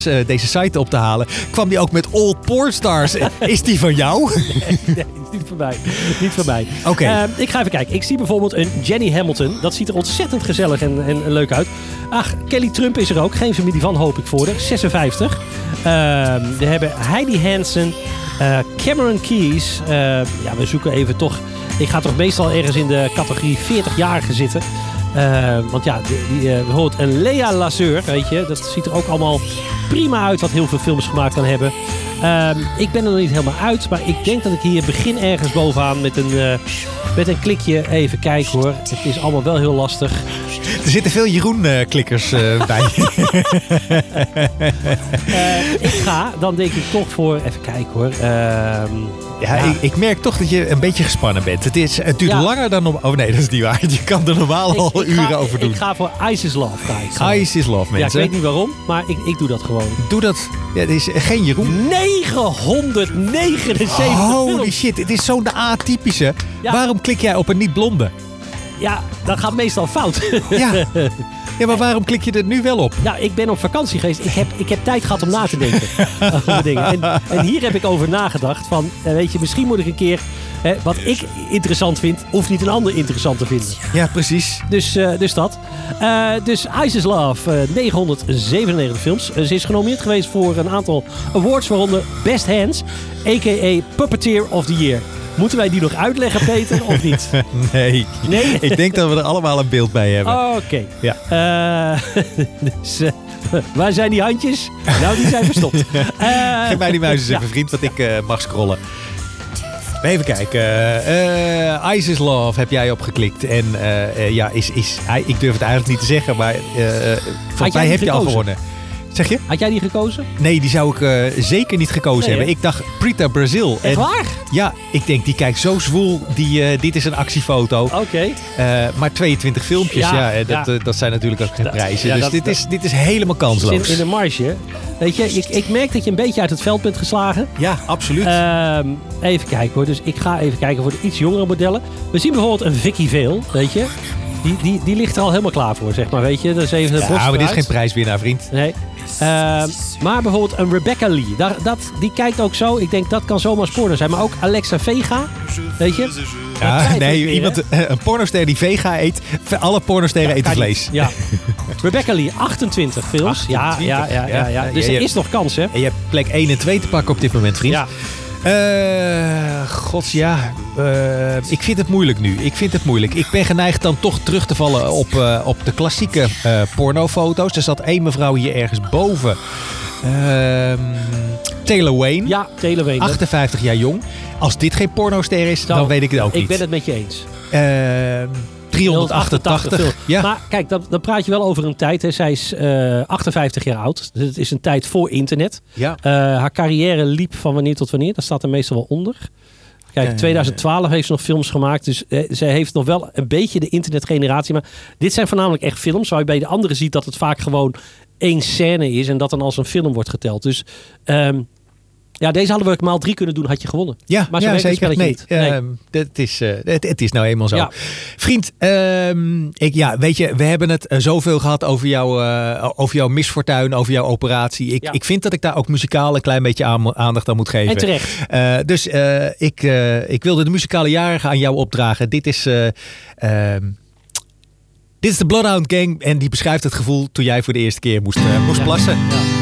deze site op te halen, kwam die ook met All Pornstars. Is die van jou? Nee, niet van mij. Niet van mij. Oké. Ik ga even kijken. Ik zie bijvoorbeeld een Jenny Hamilton. Dat ziet er ontzettend gezellig en leuk uit. Ach, Kelly Trump is er ook. Geen familie van, hoop ik voor haar. 56. We hebben Heidi Hansen. Cameron Keys. We zoeken even toch... Ik ga toch meestal ergens in de categorie 40-jarigen zitten. Want ja, bijvoorbeeld een Lea Lazeur, weet je. Dat ziet er ook allemaal prima uit, wat heel veel films gemaakt kan hebben. Ik ben er nog niet helemaal uit, maar ik denk dat ik hier begin ergens bovenaan met een klikje. Even kijken hoor. Het is allemaal wel heel lastig. Er zitten veel Jeroen-klikkers bij. Ik ga dan denk ik toch voor... Even kijken hoor. Ik merk toch dat je een beetje gespannen bent. Het duurt langer dan... Oh nee, dat is niet waar. Je kan er normaal al uren over doen. Ik ga voor Ice is Love. Ice is Love, mensen. Ja, ik weet niet waarom, maar ik doe dat gewoon. Doe dat. Ja, het is geen Jeroen. 979 Holy films. shit, het is zo'n atypische. Ja. Waarom klik jij op een niet-blonde? Ja, dat gaat meestal fout. Ja, maar waarom klik je er nu wel op? Nou, ik ben op vakantie geweest. Ik heb tijd gehad om na te denken over dingen. En hier heb ik over nagedacht. Van, weet je, misschien moet ik een keer... wat ik interessant vind, hoeft niet een ander interessant te vinden. Ja, precies. Dus dat. Dus Ice is Love, 997 films. Ze is genomineerd geweest voor een aantal awards, waaronder Best Hands, a.k.a. Puppeteer of the Year. Moeten wij die nog uitleggen, Peter, of niet? Nee. Ik denk dat we er allemaal een beeld bij hebben. Oké. Ja. Dus, waar zijn die handjes? Nou, die zijn verstopt. Geef mij die muis eens even, vriend, want ik mag scrollen. Even kijken. Ice is Love heb jij opgeklikt. En ik durf het eigenlijk niet te zeggen, maar volgens mij heb je al gewonnen. Zeg je? Had jij die gekozen? Nee, die zou ik zeker niet gekozen hebben. Ik dacht Prita Brazil. Echt waar? Ja, ik denk die kijkt zo zwoel. Dit is een actiefoto. Oké. Maar 22 filmpjes, dat zijn natuurlijk ook geen prijzen. Dit is helemaal kansloos. In de marge. Weet je, ik merk dat je een beetje uit het veld bent geslagen. Ja, absoluut. Even kijken hoor. Dus ik ga even kijken voor de iets jongere modellen. We zien bijvoorbeeld een Vicky Vale, weet je. Die ligt er al helemaal klaar voor, zeg maar, weet je. Dat is even de maar dit is geen prijswinnaar, vriend. Nee. Maar bijvoorbeeld een Rebecca Lee. Die kijkt ook zo. Ik denk dat kan zomaar porno zijn. Maar ook Alexa Vega. Weet je? Ja, een pornoster die vega eet. Alle pornosterren eten vlees. Ja. Rebecca Lee, 28 films. 28. Ja. Dus er is nog kans, hè? En je hebt plek 1 en 2 te pakken op dit moment, vriend. Ja. Ik vind het moeilijk nu. Ik ben geneigd dan toch terug te vallen op de klassieke pornofoto's. Er zat één mevrouw hier ergens boven. Taylor Wayne. Ja, Taylor Wayne. 58 jaar jong. Als dit geen pornoster is, dan weet ik het ook niet. Ik ben het met je eens. 388. Ja. Maar kijk, dan praat je wel over een tijd. Hè. Zij is 58 jaar oud. Dus het is een tijd voor internet. Ja. Haar carrière liep van wanneer tot wanneer. Dat staat er meestal wel onder. Kijk, 2012 heeft ze nog films gemaakt. Dus zij heeft nog wel een beetje de internetgeneratie. Maar dit zijn voornamelijk echt films. Waar je bij de andere ziet dat het vaak gewoon één scène is. En dat dan als een film wordt geteld. Dus... deze hadden we maal 3 kunnen doen, had je gewonnen. Ja, maar zeker. Niet. Het is nou eenmaal zo. Ja. Vriend, weet je, we hebben het zoveel gehad over jouw misfortuin, over jouw operatie. Ik vind dat ik daar ook muzikaal een klein beetje aandacht aan moet geven. En terecht. Dus ik wilde de muzikale jarige aan jou opdragen. Dit is de Bloodhound Gang en die beschrijft het gevoel toen jij voor de eerste keer moest plassen. Ja.